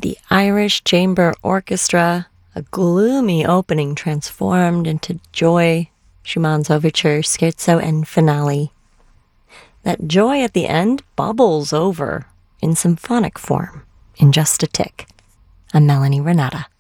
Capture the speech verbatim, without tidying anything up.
the Irish Chamber Orchestra, a gloomy opening transformed into joy, Schumann's overture, scherzo, and finale. That joy at the end bubbles over in symphonic form in just a tick. I'm Melanie Renata.